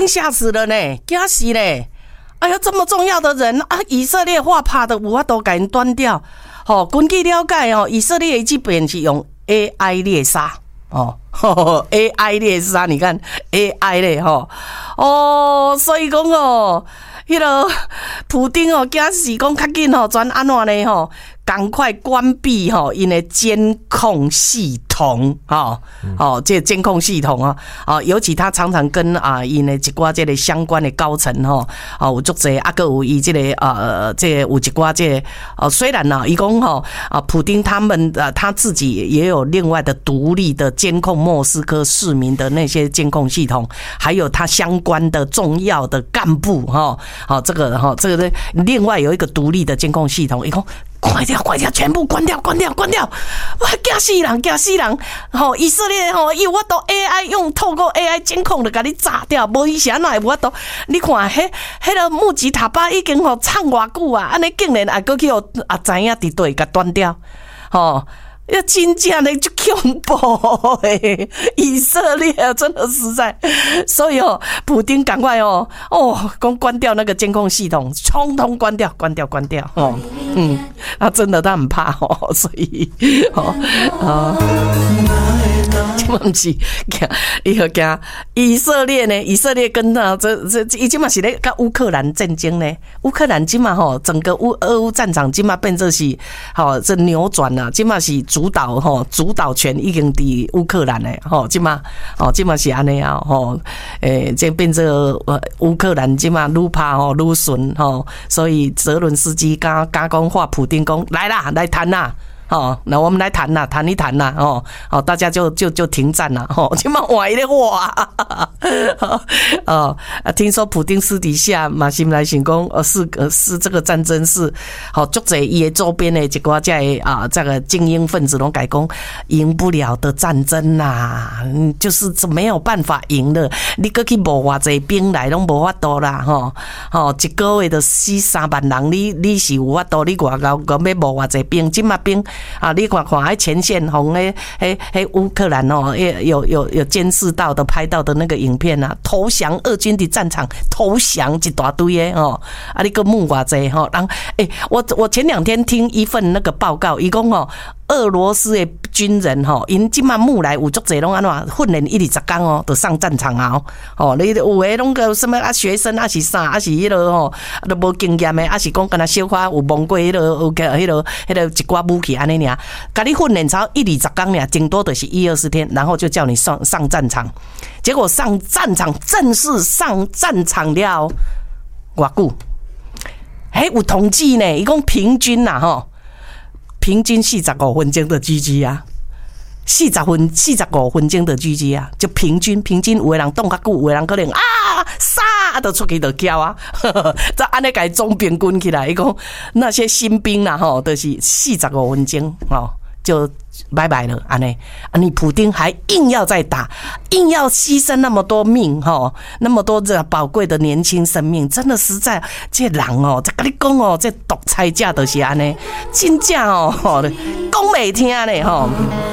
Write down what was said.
丁吓死了呢，惊死嘞！哎呀，这么重要的人啊，以色列话怕的有法度给人端掉。根据了解以色列这边是用 AI 猎杀AI 猎杀，你看 AI 嘞所以讲迄个普丁惊死讲较紧转安怎呢赶快关闭因的监控系统这监控系统尤其他常常跟因的一寡这个相关的高层有足侪还有伊这个这有一寡这虽然伊讲普丁他们他自己也有另外的独立的监控莫斯科市民的那些监控系统，还有他相关的重要的干部这个另外有一个独立的监控系统，伊讲快掉，全部关掉！哇，吓死人！以色列有法度 AI 用透过 AI 监控就给你炸掉，无以前哪会有法度？你看迄个木吉塔巴已经唱偌久啊，安尼竟然还搁去知影伫对甲断掉，要真正的就恐怖诶！以色列真的实在，所以普丁赶快讲关掉那个监控系统，通通关掉真的他很怕所以这不是伊个惊以色列呢？以色列跟伊即嘛是咧跟乌克兰战争呢？乌克兰即嘛整个俄乌战场即嘛变做是这扭转了，即嘛是主导权已经伫乌克兰嘞即嘛是安尼这变做乌克兰即嘛愈怕愈顺所以泽伦斯基刚讲话，普丁讲来啦，来谈啦。那我们来谈啦，谈一谈啦，大家就停战啦，这么换一个话，听说普丁私底下嘛心来想讲，是这个战争是足侪伊的周边的一寡这个精英分子拢改讲赢不了的战争啦，就是没有办法赢的，你搁去募偌侪兵来拢无法度啦，一个月就死3万人，你是有法度，你外交要募偌侪兵，今嘛兵。你看在前线红乌克兰有监视到的拍到的那个影片投降俄军的战场投降一大堆的你个募偌济人我前2天听一份那个报告，伊讲俄罗斯的军人因即马募来有足侪拢安怎训练1-20天就上战场你有诶拢个什么学生是啥是迄个都无经验的是讲敢若小可有摸过迄个一寡武器安尼尔，甲你训练超1-20天尔，顶多就是1-20天，然后就叫你上战场。结果上战场正式上战场了偌久？有统计呢，伊讲平均平均45分钟的 GG 啊，45分钟的 GG 啊，就平均有的人动较久，有的人可能杀就出去就叫再安尼甲伊总平均起来，伊讲那些新兵就是45分钟就拜拜了，你普丁还硬要再打，硬要牺牲那么多命那么多这宝贵的年轻生命，真的实在这人再跟你讲这独裁者就是安尼，真正讲袂听咧